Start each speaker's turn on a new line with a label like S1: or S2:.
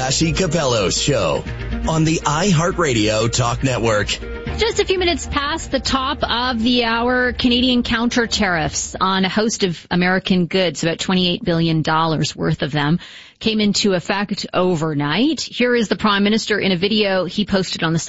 S1: Bashy Capello's show on the iHeartRadio Talk Network.
S2: Just a few minutes past the top of the hour, Canadian counter tariffs on a host of American goods, about $28 billion worth of them, came into effect overnight. Here is the Prime Minister in a video he posted on the